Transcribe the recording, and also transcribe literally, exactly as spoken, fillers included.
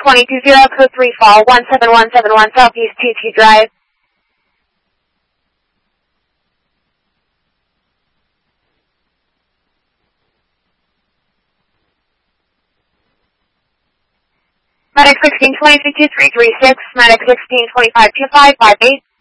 twenty two zero, code three fall, one seven one seven one Southeast T T Drive. Medic sixteen twenty-two two three three six, Medic sixteen twenty-five two five five eight.